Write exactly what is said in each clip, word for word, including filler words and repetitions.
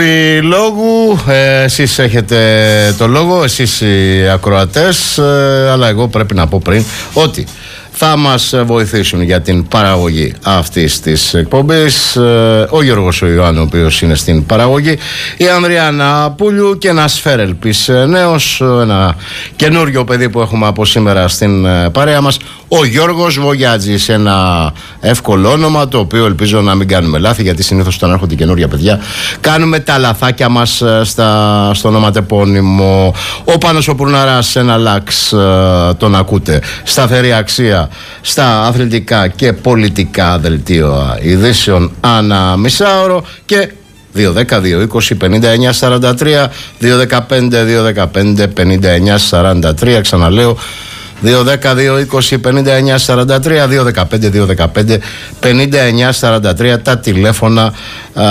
Λόγου, ε, εσείς έχετε το λόγο, εσείς οι ακροατές, ε, αλλά εγώ πρέπει να πω πριν ότι θα μας βοηθήσουν για την παραγωγή αυτής της εκπομπής ε, ο Γιώργος ο Ιωάννου, ο οποίος είναι στην παραγωγή, η Ανδριάννα Πούλιου και ένας Φέρελπης νέος, ένα καινούριο παιδί που έχουμε από σήμερα στην παρέα μας, ο Γιώργος Βογιάτζης, ένα εύκολο όνομα, το οποίο ελπίζω να μην κάνουμε λάθη, γιατί συνήθως όταν έρχονται καινούρια παιδιά κάνουμε τα λαθάκια μας στα, στο ονοματεπώνυμο. Ο Πάνος ο Πουρναράς, ένα λάξ, τον ακούτε, σταθερή αξία στα αθλητικά και πολιτικά δελτίο ειδήσεων ανά μισάωρο, και δύο δέκα δύο είκοσι πενήντα εννιά σαράντα τρία, δύο δεκαπέντε δύο δεκαπέντε πενήντα εννιά σαράντα τρία, ξαναλέω δύο δέκα δύο είκοσι πενήντα εννιά σαράντα τρία, δύο δεκαπέντε δύο δεκαπέντε πενήντα εννιά σαράντα τρία, τα τηλέφωνα α,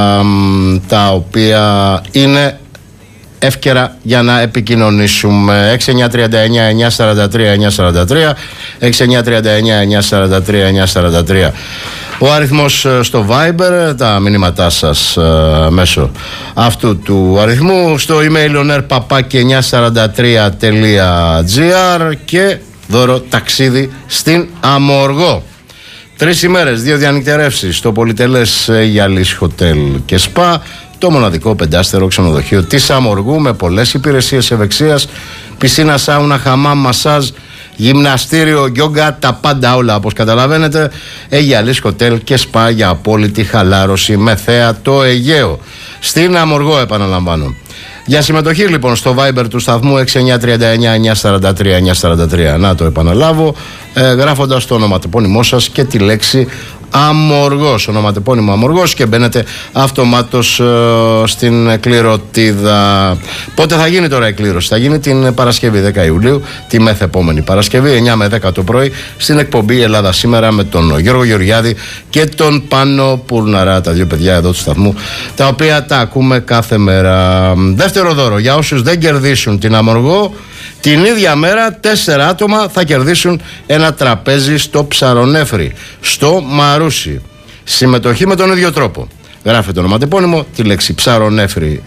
τα οποία είναι εύκαιρα για να επικοινωνήσουμε. Έξι εννιά τρία εννιά εννιά σαράντα τρία εννιά σαράντα τρία, έξι εννιά τρία εννιά εννιά σαράντα τρία εννιά σαράντα τρία. Ο αριθμός στο Viber, τα μηνύματά σας ε, μέσω αυτού του αριθμού, στο email onerpapaki εννιά σαράντα τρία τελεία gr και δώρο ταξίδι στην Αμοργό. Τρεις ημέρες, δύο διανυκτερεύσεις στο πολυτελές Γιαλής Hotel και Spa, το μοναδικό πεντάστερο ξενοδοχείο της Αμοργού με πολλές υπηρεσίες ευεξίας, πισίνα, σάουνα, χαμάμ, μασάζ, γυμναστήριο, γιόγκα, τα πάντα όλα όπως καταλαβαίνετε. Αιγιαλής Hotel και Spa για απόλυτη χαλάρωση με θέα το Αιγαίο. Στην Αμοργό, επαναλαμβάνω. Για συμμετοχή λοιπόν στο Viber του σταθμού έξι εννιά τρία εννιά εννιά σαράντα τρία εννιά σαράντα τρία, να το επαναλάβω, ε, γράφοντας το ονοματεπώνυμό σας και τη λέξη Αμοργός, ονοματεπώνυμο Αμοργός, και μπαίνετε αυτομάτως ε, στην κληροτίδα. Πότε θα γίνει τώρα η κλήρωση? Θα γίνει την Παρασκευή δέκα Ιουλίου, τη μεθεπόμενη Παρασκευή, εννιά με δέκα το πρωί, στην εκπομπή Ελλάδα Σήμερα με τον Γιώργο Γεωργιάδη και τον Πάνο Πουρναρά, τα δύο παιδιά εδώ του σταθμού, τα οποία τα ακούμε κάθε μέρα. Δεύτερο δώρο για όσους δεν κερδίσουν την Αμοργό, την ίδια μέρα τέσσερα άτομα θα κερδίσουν ένα τραπέζι στο Ψαρονέφρι, στο Μαρούσι. Συμμετοχή με τον ίδιο τρόπο. Γράφετε το ονοματεπώνυμο, τη λέξη Ψαρονέφρι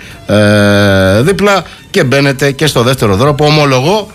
ε, δίπλα, και μπαίνετε και στο δεύτερο δώρο που ομολογώ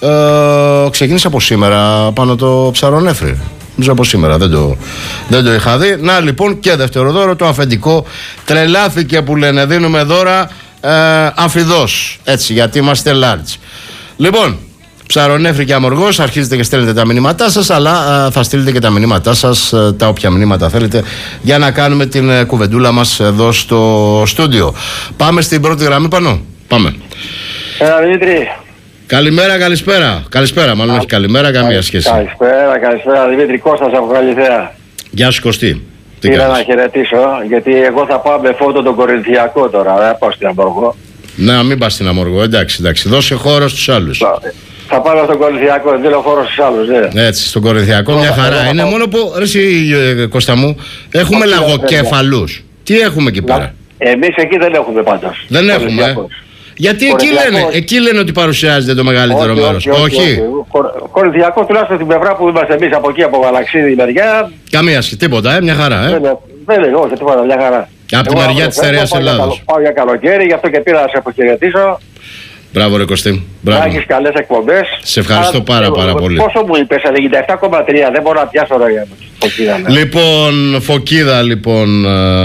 ε, ξεκίνησε από σήμερα πάνω το Ψαρονέφρι. Νομίζω από σήμερα, δεν το, δεν το είχα δει. Να λοιπόν, και δεύτερο δώρο, το αφεντικό τρελάθηκε που λένε, δίνουμε δώρα ε, αφιδός, έτσι, γιατί είμαστε large. Λοιπόν, Ψαρονέφρι και Αμοργός, αρχίζετε και στέλνετε τα μηνύματά σας, αλλά α, θα στείλετε και τα μηνύματά σας, α, τα όποια μηνύματα θέλετε, για να κάνουμε την α, κουβεντούλα μας εδώ στο στούντιο. Πάμε στην πρώτη γραμμή, Πανώ. Πάμε. Έλα, Δημήτρη. Καλημέρα, καλησπέρα. Καλησπέρα, μάλλον όχι καλημέρα, καμία σχέση. Καλησπέρα, καλησπέρα, Δημήτρη, Κώστας από Καλυθέα. Γεια σου, Κωστή. Πήρα να χαιρετήσω, γιατί εγώ θα πάω με φώτο τον Κορινθιακό τώρα, δεν πάω στην Αμοργό. Να, μην πας στην Αμοργό, εντάξει, εντάξει. Δώσε χώρο στους άλλους. Θα πάω στον Κορινθιακό, δίνω χώρο στους άλλους, ναι. Έτσι, στον Κορινθιακό μια χαρά είναι. Μόνο που, ρε εσύ, Κώστα μου, έχουμε λαγοκέφαλους. Τι έχουμε εκεί πέρα? Εμείς εκεί δεν έχουμε πάντως. Δεν έχουμε. Γιατί εκεί λένε, εκεί λένε ότι παρουσιάζεται το μεγαλύτερο μέρος. Όχι. Κορινθιακό, τουλάχιστον την πλευρά που είμαστε εμείς από εκεί, από Γαλαξίδη, μεριά. Καμία σχέση, τίποτα, ε, μια χαρά, ε. Δεν είναι, όχι, τίποτα, μια χαρά. Από τη μεριά της στερεάς Ελλάδος. Πάω για καλοκαίρι, γι' αυτό και πήρα να σε αποχαιρετήσω. Μπράβο, ρε Κωστή. Να έχεις καλές εκπομπές. Σε ευχαριστώ Α, πάρα πάρα πολύ. Πόσο μου είπες, ενενήντα επτά κόμμα τρία, δεν μπορώ να πιάσω ρε Φωκίδα. Ναι. Λοιπόν, Φωκίδα, λοιπόν,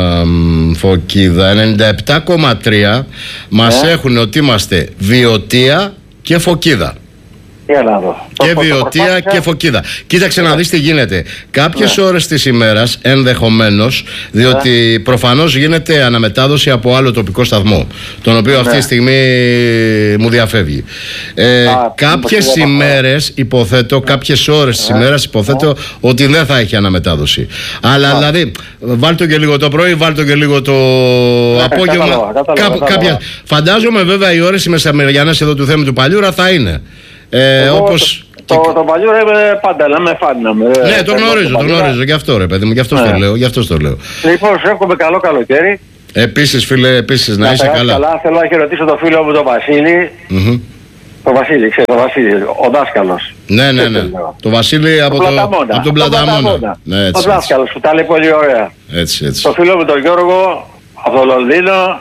ε, Φωκίδα, ενενήντα επτά κόμμα τρία μας ε? έχουν ότι είμαστε Βιωτία και Φωκίδα. Για να δω. Και Βιωτία και Φωκίδα. Κοίταξε να δεις τι γίνεται. Κάποιες ναι. ώρες της ημέρας, ενδεχομένως, διότι ναι. προφανώς γίνεται αναμετάδοση από άλλο τοπικό σταθμό, τον οποίο ναι. αυτή τη στιγμή μου διαφεύγει. Ε, Α, κάποιες ημέρες, υποθέτω, κάποιες ώρες της ναι. ημέρας, υποθέτω ναι. ότι δεν θα έχει αναμετάδοση. Αλλά ναι. δηλαδή, βάλτε και λίγο το πρωί, βάλτε και λίγο το ναι, απόγευμα. Κατάλαβα, κατάλαβα, Κά, κάποια... Φαντάζομαι βέβαια οι ώρες οι μεσαμεριανές εδώ του Θέμη του Παλιούρα θα είναι. Ε, Εγώ, όπως... Το, το, το Παλιούρα είμαι πάντα, να με φάνει να με... Ναι, το γνωρίζω, το γνωρίζω, γι' αυτό ρε παιδί μου, γι' αυτό ναι. το λέω, γι' αυτό το λέω. Λοιπόν, σου εύχομαι καλό καλοκαίρι. Επίσης φίλε, επίσης να, να είσαι καλά. καλά. Θέλω να χαιρετήσω τον φίλο μου τον Βασίλη. Mm-hmm. Το Βασίλη, ξέρει, το Βασίλη, ο δάσκαλος. Ναι, ναι, ναι. Το Βασίλη από, το, από τον Πλαταμόνα. Ναι, ο δάσκαλος που τα λέει πολύ ωραία. Έτσι, έτσι. Το φίλο μου τον Γιώργο από το Λονδίνο.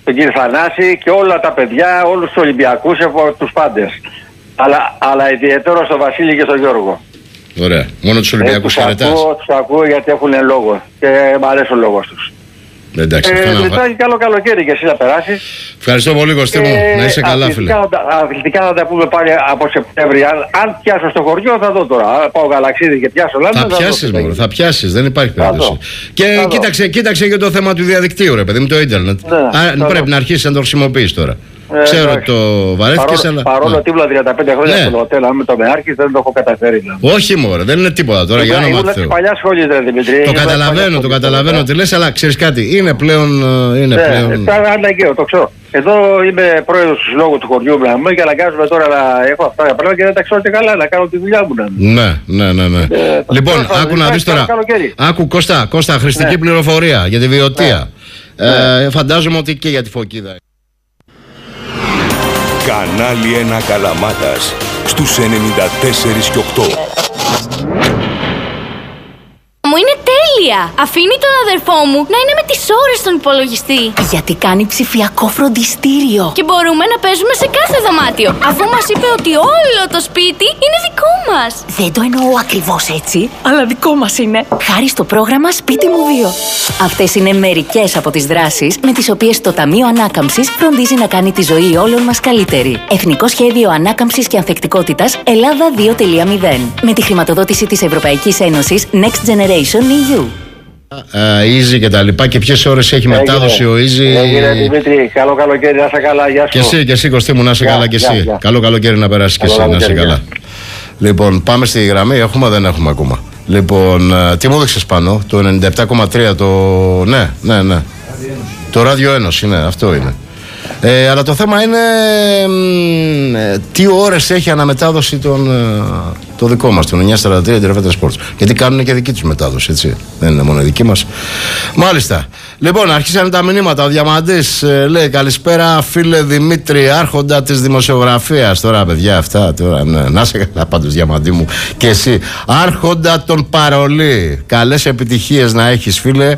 τον κύριο Θανάση και όλα τα παιδιά, όλους τους Ολυμπιακούς, τους πάντες. Αλλά, αλλά ιδιαίτερα στο Βασίλη και στον Γιώργο. Ωραία. Μόνο τους Ολυμπιακούς χαρετάς. Τους ακούω, τους ακούω γιατί έχουν λόγο και μου αρέσει ο λόγος τους. Εντάξει, ε, να... Μετά και καλό καλοκαίρι και εσύ να περάσεις. Ευχαριστώ πολύ, Κωστή μου. Ε, να είσαι καλά, φίλε. Αθλητικά θα τα πούμε πάλι από Σεπτέμβρη. Αν, αν πιάσω στο χωριό θα δω τώρα. Αν πάω γαλαξίδι και πιάσω λάθος. Θα, θα πιάσεις μόνο, θα πιάσεις, δεν υπάρχει περίπτωση. Και κοίταξε, κοίταξε και το θέμα του διαδικτύου, ρε παιδί μου, το ίντερνετ. Ναι, πρέπει να αρχίσεις να το χρησιμοποιείς τώρα. Ε, Ξέρω ότι το βαρέθηκες, αλλά. Παρόλο ότι ήμουν τριάντα πέντε χρόνια ναι. στο hotel, αν με το μεάρχης δεν το έχω καταφέρει. Δηλαδή. Όχι, μωρέ, δεν είναι τίποτα τώρα. Για όνομα του Θεού. Το καταλαβαίνω, το καταλαβαίνω τι λες, αλλά ξέρεις κάτι, είναι πλέον. Είναι ναι, πλέον... ήταν αναγκαίο, το ξέρω. Εδώ είμαι πρόεδρος του συλλόγου του χωριού μου και αναγκάζομαι τώρα να έχω αυτά τα πράγματα και δεν τα ξέρω και καλά, να κάνω τη δουλειά μου. Ναι, ναι, ναι. ναι. Ε, λοιπόν, άκου να δεις τώρα. Άκου, Κώστα, Κώστα, χρηστική πληροφορία για τη Βιωτία. Φαντάζομαι ότι και για τη Φωκίδα. Κανάλι ένα Καλαμάτας στους ενενήντα τέσσερα και οκτώ. Μου είναι τέλεια! Αφήνει τον αδερφό μου να είναι με τις ώρες στον υπολογιστή. Γιατί κάνει ψηφιακό φροντιστήριο. Και μπορούμε να παίζουμε σε κάθε δωμάτιο. Αφού μας είπε ότι όλο το σπίτι είναι δικό μας. Δεν το εννοώ ακριβώς έτσι, αλλά δικό μας είναι. Χάρη στο πρόγραμμα Σπίτι μου δύο. Αυτές είναι μερικές από τις δράσεις με τις οποίες το Ταμείο Ανάκαμψης φροντίζει να κάνει τη ζωή όλων μας καλύτερη. Εθνικό Σχέδιο Ανάκαμψης και Ανθεκτικότητας Ελλάδα δύο κόμμα μηδέν. Με τη χρηματοδότηση της Ευρωπαϊκής Ένωσης Next Generation ι γιου. Uh, Easy και τα λοιπά. Και ποιες ώρες έχει Έγινε. μετάδοση ο Easy. Έγινε, Δημήτρη, καλό καλοκαίρι, να είσαι καλά, γεια σου. Και εσύ, και εσύ Κωστή μου, να είσαι καλά και εσύ. Γεια, γεια. Καλό καλοκαίρι να περάσεις και εσύ, να είσαι καλά. Λοιπόν, πάμε στη γραμμή, έχουμε, δεν έχουμε ακόμα. Λοιπόν, uh, τι μου έδειξες πάνω, το ενενήντα επτά κόμμα τρία, το... Ναι, ναι, ναι. Το Ράδιο Ένωση, ναι, αυτό είναι. Ε, αλλά το θέμα είναι ε, τι ώρες έχει αναμετάδοση τον, ε, το δικό μας, τον εννιακόσια σαράντα τρία Interfeta Sports. Γιατί κάνουν και δική τους μετάδοση, έτσι. Δεν είναι μόνο δική μας. Μάλιστα. Λοιπόν, αρχίσανε τα μηνύματα. Ο Διαμαντής ε, λέει καλησπέρα, φίλε Δημήτρη, άρχοντα της δημοσιογραφίας. Τώρα, παιδιά, αυτά. Τώρα, ναι, να σε καλά, πάντως, Διαμαντή μου. Και εσύ, άρχοντα των Παρολί. Καλές επιτυχίες να έχεις, φίλε.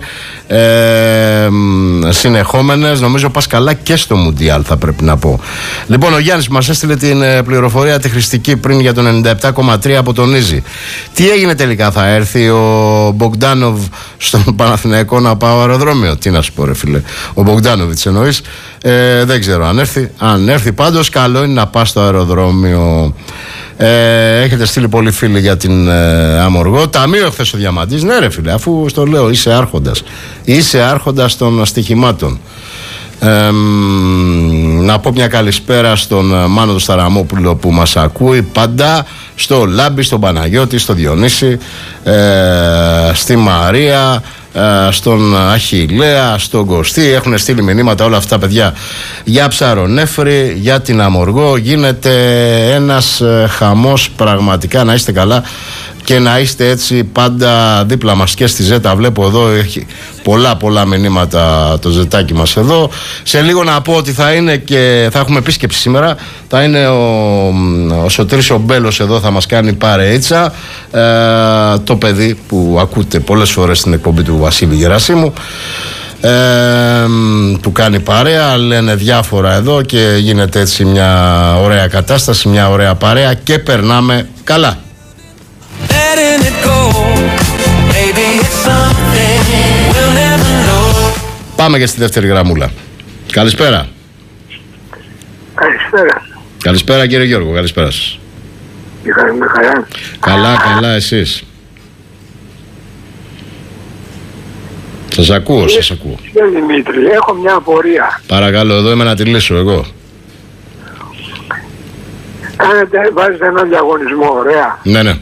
Ε, συνεχόμενες. Νομίζω πας καλά και στο Μουντιάλ, θα πρέπει να πω. Λοιπόν, ο Γιάννης μας έστειλε την ε, πληροφορία τη χρηστική πριν για τον ενενήντα επτά κόμμα τρία από τον Ίζη. Τι έγινε τελικά, θα έρθει ο Μπογκντάνοβ στον Παναθηναϊκό να πάω αεροδρόμιο? Τι να σου πω, ρε φίλε. Ο Μπογκντάνοβιτς εννοείς? Ε, δεν ξέρω αν έρθει. Αν έρθει, πάντως, καλό είναι να πας στο αεροδρόμιο. Ε, έχετε στείλει πολλοί φίλοι για την ε, Αμοργό. Ταμείο χθες ο Διαμαντής. Ναι, ρε φίλε, αφού στο λέω, είσαι άρχοντας. Είσαι άρχοντας των στοιχημάτων. Ε, να πω μια καλησπέρα στον Μάνο του Σταραμόπουλο που μας ακούει πάντα, στο Λάμπη, στον Παναγιώτη, στο Διονύση, ε, στη Μαρία, ε, στον Αχιλλέα, στον Κωστή. Έχουν στείλει μηνύματα όλα αυτά, παιδιά, για Ψαρονέφρη, για την Αμοργό. Γίνεται ένας ε, χαμός πραγματικά. Να είστε καλά και να είστε έτσι πάντα δίπλα μας και στη Ζέτα. Βλέπω εδώ έχει πολλά πολλά μηνύματα το ζετάκι μας εδώ. Σε λίγο να πω ότι θα είναι και θα έχουμε επίσκεψη σήμερα. Θα είναι ο, ο Σωτήρης ο Μπέλος εδώ, θα μας κάνει παρείτσα, ε, το παιδί που ακούτε πολλές φορές στην εκπομπή του Βασίλη Γερασίμου. Ε, του κάνει παρέα, λένε διάφορα εδώ και γίνεται έτσι μια ωραία κατάσταση, μια ωραία παρέα και περνάμε καλά. Πάμε και στη δεύτερη γραμμούλα. Καλησπέρα. Καλησπέρα. Καλησπέρα κύριε Γιώργο, καλησπέρα σας. Είχαμε καλά. Καλά, καλά, εσείς? Σας ακούω, σας ακούω. Κύριε Δημήτρη, έχω μια απορία. Παρακαλώ, εδώ είμαι να τη λύσω εγώ. Κάνετε, βάζετε ένα διαγωνισμό, ωραία. Ναι, ναι.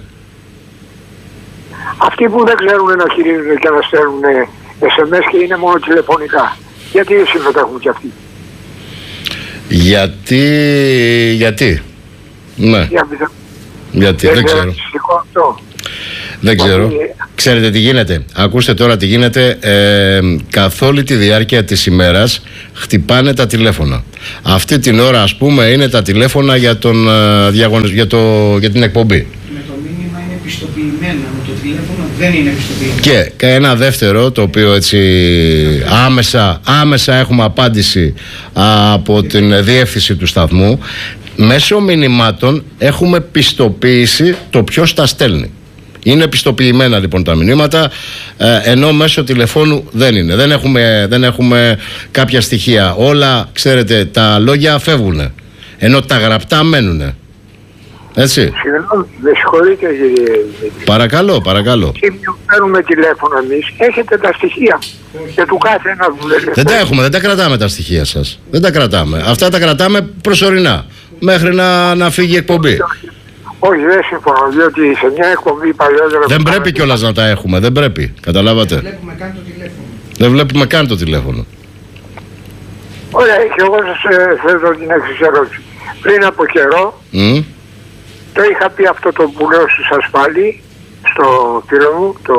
Αυτοί που δεν ξέρουν να χειρίζονται και να στέλνουν ες εμ ες και είναι μόνο τηλεφωνικά, γιατί δεν συμμετέχουν κι αυτοί? Γιατί, γιατί, ναι. Για, γιατί, δεν, δεν ξέρω. Αυτό. Δεν ξέρω. Ξέρετε τι γίνεται? Ακούστε τώρα τι γίνεται. Ε, καθ' όλη τη διάρκεια της ημέρας χτυπάνε τα τηλέφωνα. Αυτή την ώρα, ας πούμε, είναι τα τηλέφωνα για, τον, ε, διαγωνισ... για, το... για την εκπομπή. Με το μήνυμα είναι πιστοποιημένα με το τηλέφωνο δεν είναι επιστοποιημένο. Και, και ένα δεύτερο, το οποίο έτσι άμεσα, άμεσα έχουμε απάντηση από την διεύθυνση του σταθμού. Μέσω μηνυμάτων έχουμε πιστοποίηση το ποιος τα στέλνει. Είναι πιστοποιημένα λοιπόν τα μηνύματα, ε, ενώ μέσω τηλεφώνου δεν είναι. Δεν έχουμε, δεν έχουμε κάποια στοιχεία. Όλα, ξέρετε, τα λόγια φεύγουν, ενώ τα γραπτά μένουν. Έτσι. Συγγνώμη, με συγχωρείτε κύριε. Παρακαλώ, παρακαλώ. Σήμερα παίρνουμε τηλέφωνο εμείς, έχετε τα στοιχεία και του κάθε ένα δουλεύει. Δεν τα έχουμε, δεν τα κρατάμε τα στοιχεία σας. Δεν τα κρατάμε. Αυτά τα κρατάμε προσωρινά, μέχρι να, να φύγει η εκπομπή. Όχι, δεν συμφωνώ, διότι σε μια εκπομπή παλιότερα... Δεν πρέπει κιόλας να τα έχουμε, δεν πρέπει. Καταλάβατε. Δεν βλέπουμε καν το τηλέφωνο. Δεν βλέπουμε καν το τηλέφωνο. Ωραία, και εγώ σας ε, θέτω την εξής ερώτηση. Πριν από καιρό, Mm. το είχα πει αυτό το που λέω στους ασφάλει, στο φίλο μου, το...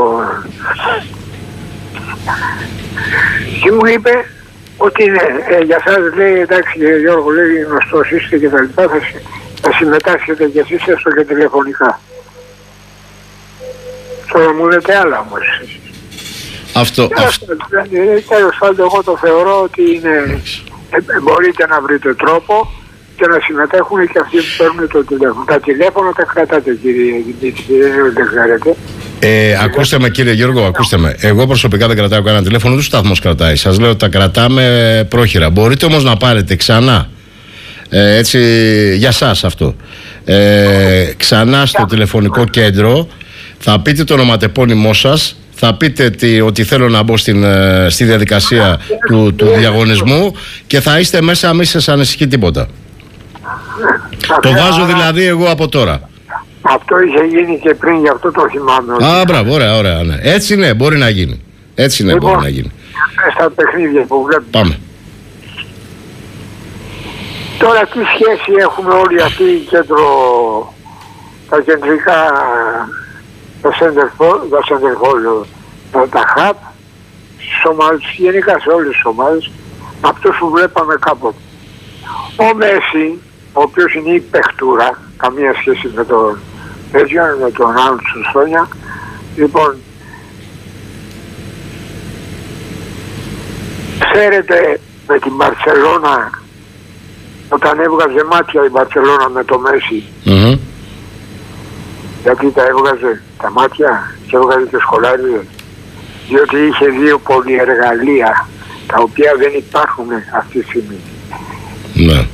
και μου είπε ότι ναι, ε, για σας λέει, εντάξει κύριε Γιώργο, λέει γνωστός είστε και τα λοιπά, θα, θα συμμετάσχετε και εσείς έστω και τηλεφωνικά. Τώρα μου λέτε άλλα όμως. Αυτό, αυτό. Τέλος πάντων, εγώ το θεωρώ ότι είναι, ε, μπορείτε να βρείτε τρόπο και να συμμετέχουν και αυτοί που παίρνουν το τηλέφωνο. Τα τηλέφωνα τα κρατάτε κύριε Δημήτρη, δεν ξέρετε. Ε, ακούστε με κύριε Γιώργο, ακούστε με. Εγώ προσωπικά δεν κρατάω κανένα τηλέφωνο, του σταθμός κρατάει. Σας λέω ότι τα κρατάμε πρόχειρα. Μπορείτε όμως να πάρετε ξανά, ε, έτσι για σας αυτό, ε, ξανά στο τηλεφωνικό κέντρο, θα πείτε το ονοματεπώνυμό σας, θα πείτε τι, ότι θέλω να μπω στην, στη διαδικασία του, του διαγωνισμού και θα είστε μέσα, μη σας ανησυχεί τίποτα. Το βάζω δηλαδή εγώ από τώρα. Αυτό είχε γίνει και πριν, γι' αυτό το θυμάμαι. Α, μπράβο, ωραία, ωραία. Ναι. Έτσι ναι, μπορεί να γίνει. Έτσι ναι, λοιπόν, μπορεί να γίνει. Στα παιχνίδια που βλέπουμε. Πάμε. Τώρα τι σχέση έχουμε όλοι αυτοί οι κέντρο, τα κεντρικά, τα σέντερφόλ, τα, τα χαπ, στις ομάδες, γενικά σε όλες τις ομάδες, αυτούς που βλέπαμε κάποτε. Ο Μέση, ο οποίος είναι η παιχτούρα, καμία σχέση με τον τέτοιο, με τον άλλον του Σόνια. Λοιπόν, ξέρετε με την Μπαρσελόνα, όταν έβγαζε μάτια η Μπαρσελόνα με το Μέση, Mm-hmm. γιατί τα έβγαζε τα μάτια και έβγαζε και σχολάριδες, διότι είχε δύο πολυεργαλεία τα οποία δεν υπάρχουν αυτή τη στιγμή. Ναι.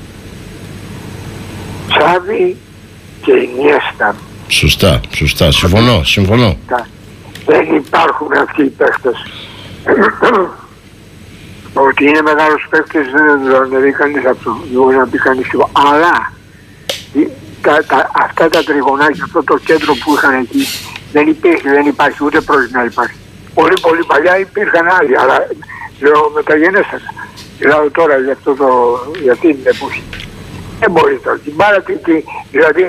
Τσάβη και Ινιέστα. Σωστά, σωστά. Συμφωνώ, συμφωνώ. Δεν υπάρχουν αυτοί οι παίχτες. Ότι είναι μεγάλος παίκτης δεν δει κανείς αυτό, δεν μπορεί να πει κανείς τίποτα. Αλλά τα, τα, αυτά τα τριγωνάκια, αυτό το κέντρο που είχαν εκεί δεν υπήρχε, δεν υπάρχει, ούτε πρόκειται να υπάρχει. Πολύ πολύ παλιά υπήρχαν άλλοι, αλλά λέω μεταγενέστερα. Δηλαδή τώρα για, αυτό το, για την εποχή. Δεν μπορεί τώρα. Την μπάρα, δηλαδή,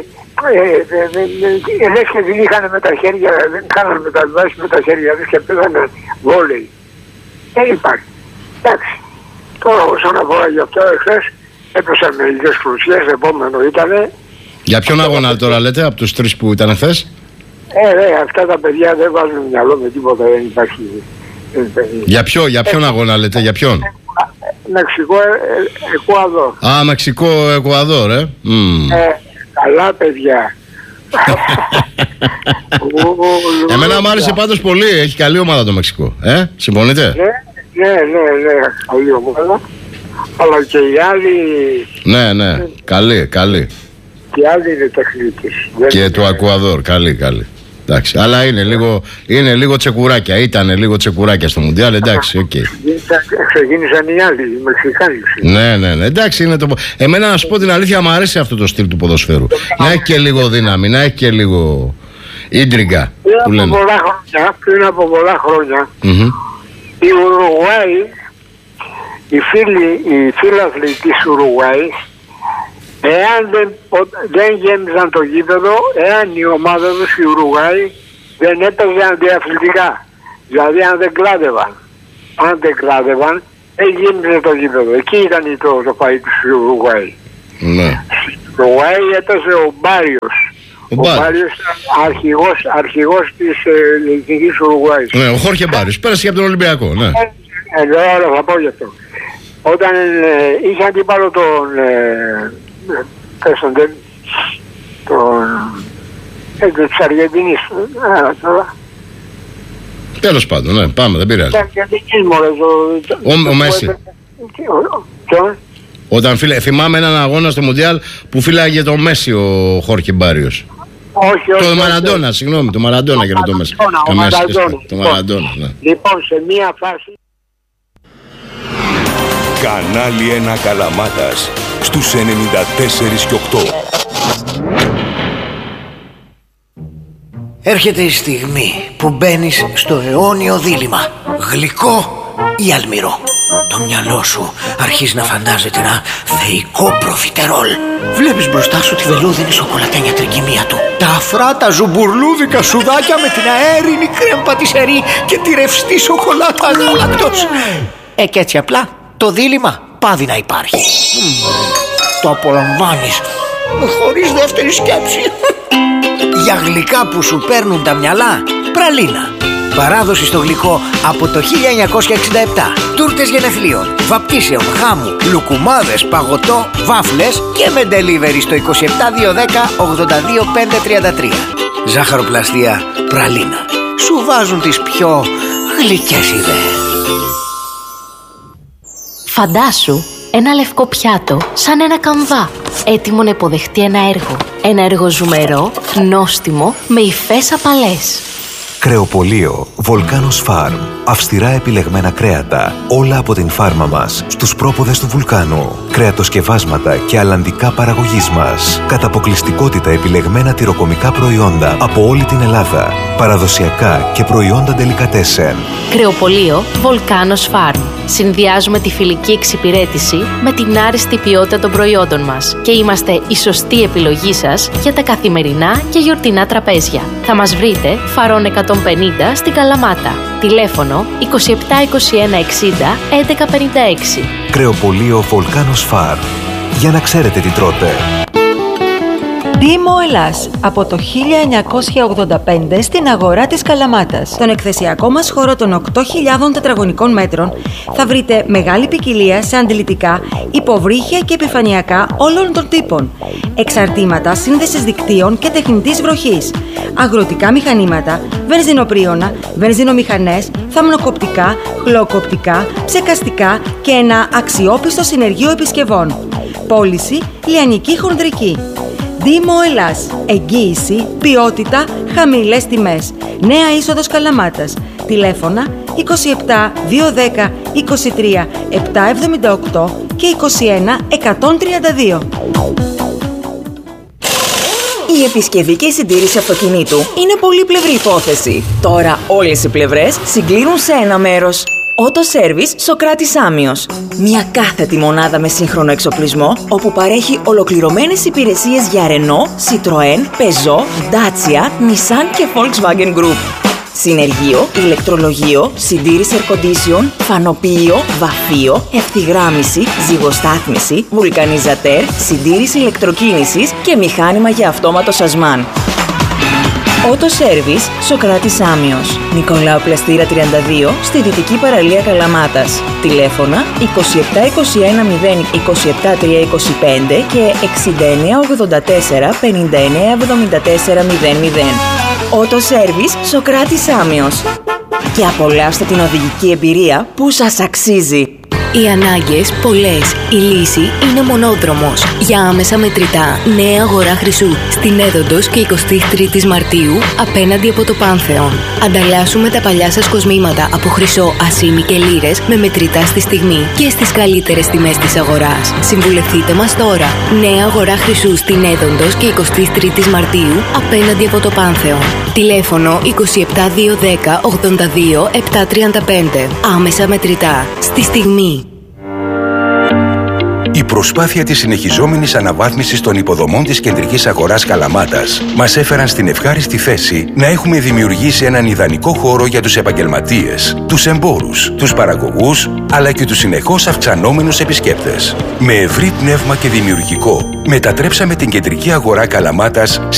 λες και την είχαν με τα χέρια, δεν κάνανε μεταβάσεις με τα χέρια, λες και πήγανε βόλεϊ. Δεν υπάρχει. Εντάξει. Τώρα όσον αφορά γι' αυτό, εχθές έπεσαν μερικές κρουσίες, επόμενο ήτανε. Για ποιον αγώνα τώρα λέτε, από τους τρεις που ήταν χθες? Ε, ρε, αυτά τα παιδιά δεν βάζουν μυαλό με τίποτα, δεν υπάρχει. Για ποιο, για ποιον αγώνα λέτε, για ποιον? Μεξικό, ε, Εκουαδόρ. Α, Μεξικό, Εκουαδόρ, ε. Mm. ε καλά παιδιά. Εμένα μου άρεσε πάντως πολύ, έχει καλή ομάδα το Μεξικό. Ε, συμφωνείτε? Ναι, ναι, ναι, καλή ομάδα. Αλλά και οι άλλοι... Ναι, ναι, καλή, καλή. Και οι άλλοι είναι τεχνίτες. Και το Εκουαδόρ, καλή, καλή. Εντάξει, αλλά είναι λίγο, είναι λίγο τσεκουράκια, ήταν λίγο τσεκουράκια στο Μουντιάλ, εντάξει, οκ. Okay. Ξεκίνησαν οι άλλοι, οι Μεξικάνοι. Ναι, ναι, ναι, εντάξει, είναι το... Εμένα να σου πω την αλήθεια, μου αρέσει αυτό το στυλ του ποδοσφαίρου. Να έχει και λίγο δύναμη, να έχει και λίγο ίντριγκα, που λένε. Πριν από πολλά χρόνια, mm-hmm. η Ουρουγουάη, οι φίλοι, οι φίλαθλοι της Ουρουγουάης, εάν δεν, δεν γέμιζαν το γήπεδο, εάν η ομάδα τους, η Ουρουγουάη, δεν έπαιζε αντιαθλητικά. Δηλαδή αν δεν κλάδευαν. Αν δεν κλάδευαν, δεν γέμιζε το γήπεδο. Εκεί ήταν το, το φαΐ της Ουρουγουάη. Ναι. Στην Ουρουγουάη έπαιζε ο Μπάριος, Ο, ο Μπάριος ήταν αρχηγός, αρχηγός της ε, Εθνικής Ουρουγουάης. Ναι, ο Χόρχε Μπάριος. Πέρασε και από τον Ολυμπιακό. Ναι. Ε, ε, θα πω γι' αυτό. Όταν ε, είχε αντίπαλο τον... Ε, πες τον... τον... Ε, της Αργεντινής. Ε, τώρα. Τέλος πάντων, ναι, πάμε, δεν πειράζει. Ο, ο Μέση. Όταν φίλε, θυμάμαι έναν αγώνα στο Μουντιάλ που φύλαγε το Μέση ο Χόρχε Μπάριος. Όχι, όχι. Το Μαραντόνα, συγγνώμη, το Μαραντόνα και το Μέση. Το Μαραντόνα, ναι. Λοιπόν, σε μία φάση. Κανάλι ένα Καλαμάτας στους ενενήντα τέσσερα και οκτώ. Έρχεται η στιγμή που μπαίνεις στο αιώνιο δίλημμα. Γλυκό ή αλμυρό. Το μυαλό σου αρχίζει να φαντάζεται ένα θεϊκό προφιτερόλ. Βλέπεις μπροστά σου τη βελούδινη σοκολατένια τρικυμία του, τα αφράτα ζουμπουρλούδικα σουδάκια με την αέρινη κρέμ πατησερή και τη ρευστή σοκολάτα γάλακτος. Ε, και έτσι απλά το δίλημμα πάβει να υπάρχει. Το απολαμβάνεις χωρίς δεύτερη σκέψη. Για γλυκά που σου παίρνουν τα μυαλά, πραλίνα. Παράδοση στο γλυκό από το χίλια εννιακόσια εξήντα επτά. Τούρτες γενεθλίων, βαπτίσεων, χάμου, λουκουμάδες, παγωτό, βάφλες και με delivery στο είκοσι επτά δύο δέκα ογδόντα δύο πέντε τριάντα τρία. Ζάχαροπλαστεία πραλίνα. Σου βάζουν τις πιο γλυκές ιδέες. Φαντάσου ένα λευκό πιάτο σαν ένα καμβά, έτοιμο να υποδεχτεί ένα έργο. Ένα έργο ζουμερό, νόστιμο, με υφές απαλές. Κρεοπωλείο Volcanos Farm. Αυστηρά επιλεγμένα κρέατα, όλα από την φάρμα μας, στους πρόποδες του βουλκάνου. Κρεατοσκευάσματα και αλλαντικά παραγωγής μας. Κατά αποκλειστικότητα επιλεγμένα τυροκομικά προϊόντα από όλη την Ελλάδα. Παραδοσιακά και προϊόντα ντελικατέσεν. Κρεοπωλείο Volcanos Farm. Συνδυάζουμε τη φιλική εξυπηρέτηση με την άριστη ποιότητα των προϊόντων μας και είμαστε η σωστή επιλογή σας για τα καθημερινά και γιορτινά τραπέζια. Θα μας βρείτε Φαρών εκατόν πενήντα στην Καλαμάτα. Τηλέφωνο είκοσι επτά είκοσι ένα εξήντα έντεκα πενήντα έξι. Κρεοπωλείο Volcanos Farm. Για να ξέρετε τι τρώτε. Δήμο Ελλάς, από το χίλια εννιακόσια ογδόντα πέντε στην αγορά της Καλαμάτας. Στον εκθεσιακό μας χώρο των οκτώ χιλιάδων τετραγωνικών μέτρων θα βρείτε μεγάλη ποικιλία σε αντιλητικά, υποβρύχια και επιφανειακά όλων των τύπων. Εξαρτήματα σύνδεσης δικτύων και τεχνητής βροχής. Αγροτικά μηχανήματα, βενζινοπρίωνα, βενζινομηχανές, θαμνοκοπτικά, χλωκοπτικά, ψεκαστικά και ένα αξιόπιστο συνεργείο επισκευών. Πώληση λιανική χονδρική. Δήμο Ελλάς. Εγγύηση, ποιότητα, χαμηλές τιμές. Νέα είσοδος Καλαμάτας. Τηλέφωνα είκοσι επτά δύο δέκα είκοσι τρία επτακόσια εβδομήντα οκτώ και είκοσι ένα εκατόν τριάντα δύο. Η επισκευή και η συντήρηση αυτοκινήτου είναι πολύπλευρη υπόθεση. Τώρα όλες οι πλευρές συγκλίνουν σε ένα μέρος. Auto Service Σοκράτης Άμιος. Μια κάθετη μονάδα με σύγχρονο εξοπλισμό, όπου παρέχει ολοκληρωμένες υπηρεσίες για Renault, Citroën, Peugeot, Dacia, Nissan και Volkswagen Group. Συνεργείο, ηλεκτρολογείο, συντήρηση air condition, φανοποιείο, βαφείο, ευθυγράμμιση, ζυγοστάθμιση, βουλκανιζατέρ, συντήρηση ηλεκτροκίνησης και μηχάνημα για αυτόματο σασμάν. Auto Service Σοκράτης Άμιος. Νικολάου Πλαστήρα τριάντα δύο στη Δυτική Παραλία Καλαμάτας. Τηλέφωνα είκοσι επτά είκοσι ένα μηδέν είκοσι επτά τριακόσια είκοσι πέντε και εξήντα εννέα ογδόντα τέσσερα πενήντα εννέα εβδομήντα τέσσερα μηδέν μηδέν. Auto Service Σοκράτης Άμιος. Και απολαύστε την οδηγική εμπειρία που σας αξίζει. Οι ανάγκες πολλές. Η λύση είναι μονόδρομος. Για άμεσα μετρητά, νέα αγορά Χρυσού. Στην Έδοντος και εικοστή τρίτη Μαρτίου, απέναντι από το Πάνθεον. Ανταλλάσσουμε τα παλιά σας κοσμήματα από χρυσό, ασήμι και λίρες με μετρητά στη στιγμή και στις καλύτερες τιμές της αγοράς. Συμβουλευτείτε μας τώρα. Νέα αγορά Χρυσού στην Έδοντος και εικοστή τρίτη Μαρτίου, απέναντι από το Πάνθεον. Τηλέφωνο είκοσι επτά δύο δέκα ογδόντα δύο επτακόσια τριάντα πέντε. Άμεσα μετρητά. Στη στιγμή. Η προσπάθεια της συνεχιζόμενης αναβάθμισης των υποδομών της κεντρικής αγοράς Καλαμάτας μας έφεραν στην ευχάριστη θέση να έχουμε δημιουργήσει έναν ιδανικό χώρο για τους επαγγελματίες, τους εμπόρους, τους παραγωγούς, αλλά και τους συνεχώς αυξανόμενους επισκέπτες. Με ευρύ πνεύμα και δημιουργικό, μετατρέψαμε την κεντρική αγορά Καλαμάτας